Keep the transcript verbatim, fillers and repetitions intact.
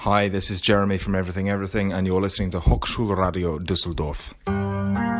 Hi, this is Jeremy from Everything Everything, and you're listening to Hochschulradio Düsseldorf.